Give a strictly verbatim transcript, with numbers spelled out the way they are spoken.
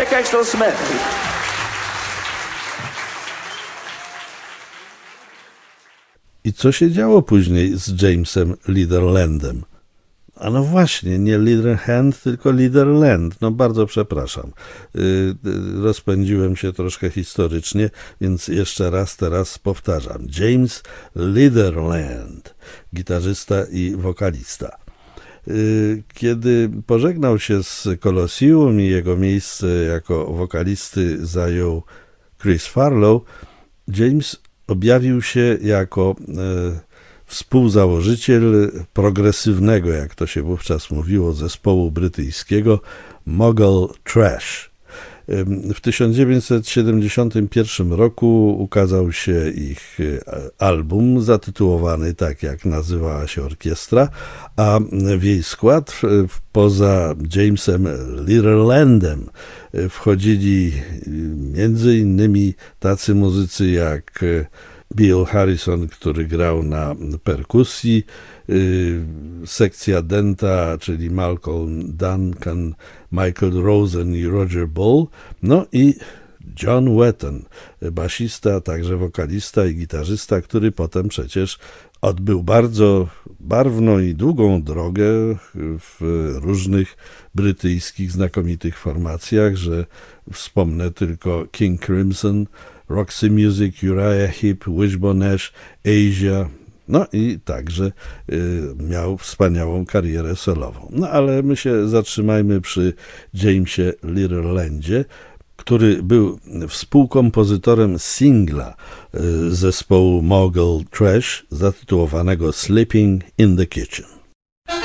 uciekać, to smęt. I co się działo później z Jamesem Leaderlandem? A no właśnie, nie Leaderhand, tylko Leaderland. No bardzo przepraszam. Yy, rozpędziłem się troszkę historycznie, więc jeszcze raz teraz powtarzam. James Leaderland, gitarzysta i wokalista. Yy, kiedy pożegnał się z Colosseum i jego miejsce jako wokalisty zajął Chris Farlow, James objawił się jako e, współzałożyciel progresywnego, jak to się wówczas mówiło, zespołu brytyjskiego Mogul Trash. W tysiąc dziewięćset siedemdziesiątym pierwszym roku ukazał się ich album zatytułowany tak, jak nazywała się orkiestra, a w jej skład poza Jamesem Leaderlandem wchodzili między innymi tacy muzycy jak Bill Harrison, który grał na perkusji, sekcja denta, czyli Malcolm Duncan, Michael Rosen i Roger Bull, no i John Wetton, basista, także wokalista i gitarzysta, który potem przecież odbył bardzo barwną i długą drogę w różnych brytyjskich znakomitych formacjach, że wspomnę tylko King Crimson, Roxy Music, Uriah Heep, Wishbone Ash, Asia, no i także y, miał wspaniałą karierę solową. No ale my się zatrzymajmy przy Jamesie Leaderlandzie, który był współkompozytorem singla y, zespołu Mogul Trash zatytułowanego Sleeping in the Kitchen.